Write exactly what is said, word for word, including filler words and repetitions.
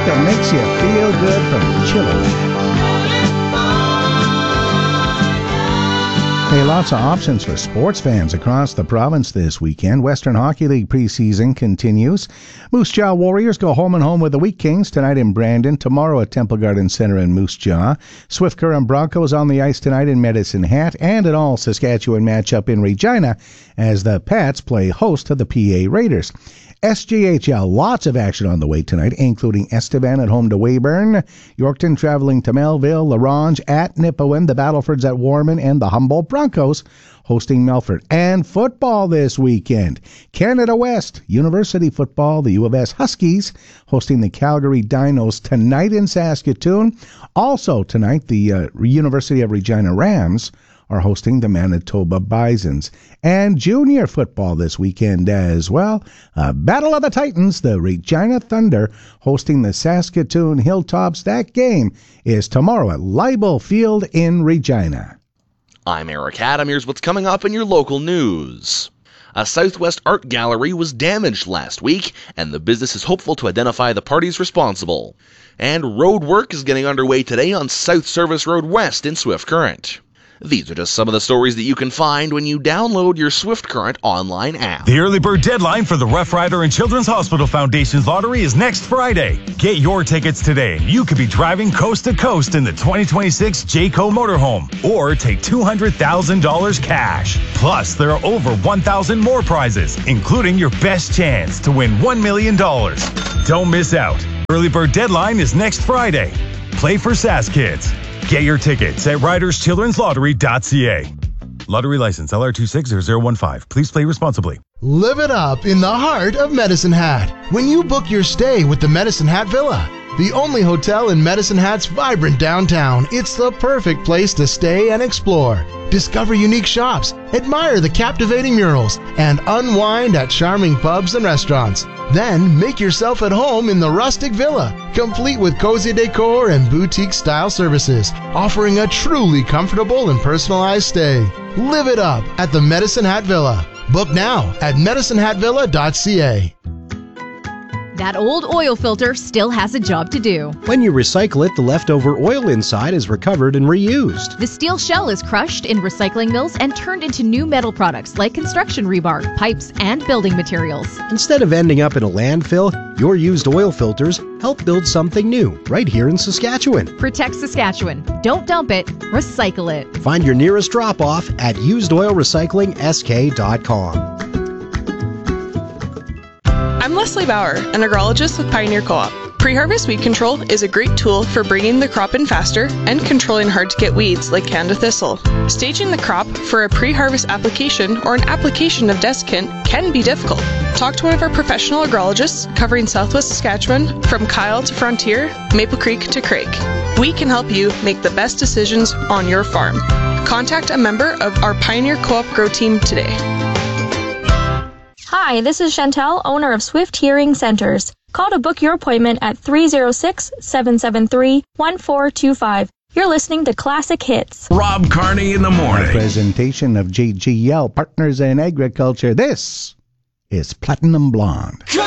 that makes you feel good from Chilliwack. Hey, lots of options for sports fans across the province this weekend. Western Hockey League preseason continues. Moose Jaw Warriors go home and home with the Wheat Kings tonight in Brandon, tomorrow at Temple Garden Centre in Moose Jaw. Swift Current Broncos on the ice tonight in Medicine Hat, and an all-Saskatchewan matchup in Regina as the Pats play host to the P A Raiders. S J H L, lots of action on the way tonight, including Estevan at home to Weyburn, Yorkton traveling to Melville, LaRange at Nipawin, the Battlefords at Warman, and the Humboldt Broncos hosting Melfort. And football this weekend. Canada West, University football, the U of S Huskies hosting the Calgary Dinos tonight in Saskatoon. Also tonight, the uh, University of Regina Rams are hosting the Manitoba Bisons. And junior football this weekend as well. Uh, Battle of the Titans, the Regina Thunder hosting the Saskatoon Hilltops. That game is tomorrow at Leibel Field in Regina. I'm Eric Adam. Here's what's coming up in your local news. A Southwest art gallery was damaged last week, and the business is hopeful to identify the parties responsible. And road work is getting underway today on South Service Road West in Swift Current. These are just some of the stories that you can find when you download your Swift Current online app. The early bird deadline for the Rough Rider and Children's Hospital Foundation's lottery is next Friday. Get your tickets today. You could be driving coast to coast in the twenty twenty-six Jayco motorhome, or take two hundred thousand dollars cash. Plus, there are over one thousand more prizes, including your best chance to win one million dollars. Don't miss out. Early bird deadline is next Friday. Play for Sask Kids. Get your tickets at riders children's lottery dot c a. Lottery license L R two six zero zero one five. Please play responsibly. Live it up in the heart of Medicine Hat when you book your stay with the Medicine Hat Villa. The only hotel in Medicine Hat's vibrant downtown. It's the perfect place to stay and explore. Discover unique shops, admire the captivating murals, and unwind at charming pubs and restaurants. Then make yourself at home in the rustic villa, complete with cozy decor and boutique-style services, offering a truly comfortable and personalized stay. Live it up at the Medicine Hat Villa. Book now at medicine hat villa dot c a. That old oil filter still has a job to do. When you recycle it, the leftover oil inside is recovered and reused. The steel shell is crushed in recycling mills and turned into new metal products like construction rebar, pipes, and building materials. Instead of ending up in a landfill, your used oil filters help build something new right here in Saskatchewan. Protect Saskatchewan. Don't dump it. Recycle it. Find your nearest drop-off at used oil recycling s k dot com. I'm Leslie Bauer, an agrologist with Pioneer Co-op. Pre-harvest weed control is a great tool for bringing the crop in faster and controlling hard-to-get weeds like Canada thistle. Staging the crop for a pre-harvest application or an application of desiccant can be difficult. Talk to one of our professional agrologists covering Southwest Saskatchewan from Kyle to Frontier, Maple Creek to Craig. We can help you make the best decisions on your farm. Contact a member of our Pioneer Co-op Grow Team today. Hi, this is Chantel, owner of Swift Hearing Centers. Call to book your appointment at three oh six, seven seven three, one four two five. You're listening to Classic Hits. Rob Carney in the morning. A presentation of J G L Partners in Agriculture. This is Platinum Blonde.